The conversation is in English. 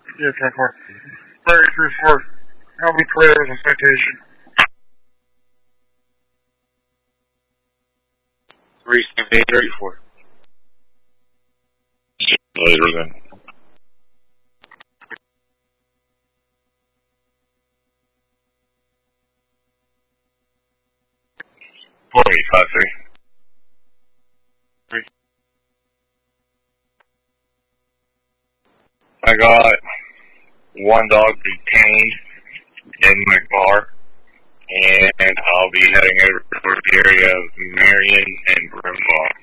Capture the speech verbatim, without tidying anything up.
Yeah, ten four. Thirty three four. Help me clear as a citation. Three seventy eight thirty four. Later then. Four eight five three. Three. I got one dog detained in my car, and I'll be heading over toward the area of Marion and Brimlaw.